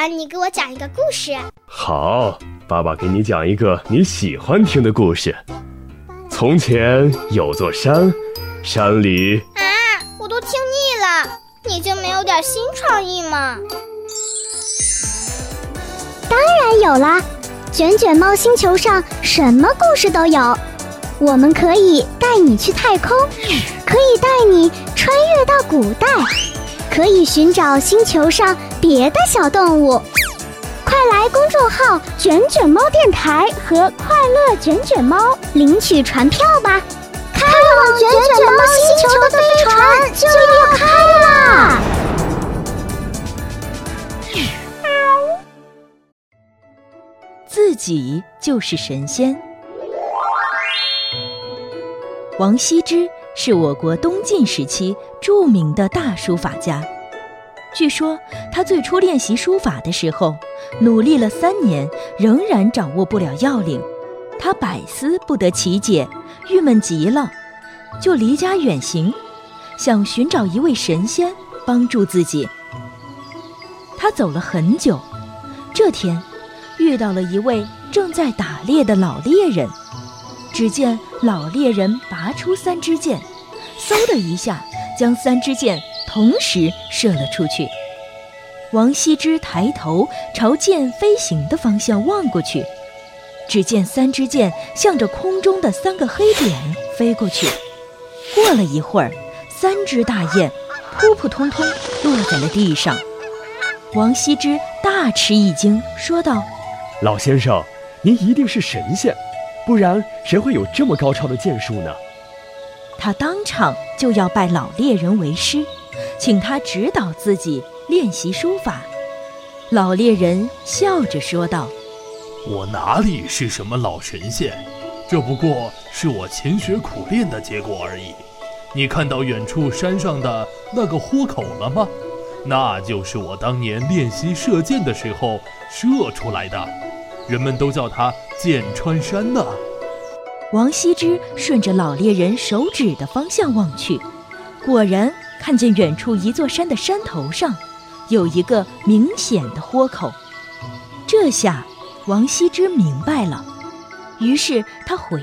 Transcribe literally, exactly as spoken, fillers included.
文，你给我讲一个故事。 好，爸爸给你讲一个你喜欢听的故事。从前有座山，山里…… 啊，我都听腻了，你就没有点新创意吗？ 当然有啦，卷卷猫星球上什么故事都有。我们可以带你去太空，可以带你穿越到古代，可以寻找星球上别的小动物。快来公众号卷卷猫电台和快乐卷卷猫领取船票吧，开往卷卷猫星球的飞船就要开啦！ 自己就是神仙。王羲之是我国东晋时期著名的大书法家。据说他最初练习书法的时候，努力了三年，仍然掌握不了要领。他百思不得其解，郁闷极了，就离家远行，想寻找一位神仙帮助自己。他走了很久，这天遇到了一位正在打猎的老猎人。只见老猎人拔出三支箭，嗖的一下将三支箭同时射了出去。王羲之抬头朝箭飞行的方向望过去，只见三支箭向着空中的三个黑点飞过去。过了一会儿，三支大雁扑扑通通落在了地上。王羲之大吃一惊，说道： 老先生，您一定是神仙，不然谁会有这么高超的剑术呢？ 他当场就要拜老猎人为师，请他指导自己练习书法。老猎人笑着说道： 我哪里是什么老神仙，这不过是我勤学苦练的结果而已。你看到远处山上的那个豁口了吗？那就是我当年练习射箭的时候射出来的，人们都叫它箭穿山呢。 王羲之顺着老猎人手指的方向望去，果然看见远处一座山的山头上有一个明显的豁口。这下王羲之明白了，于是他回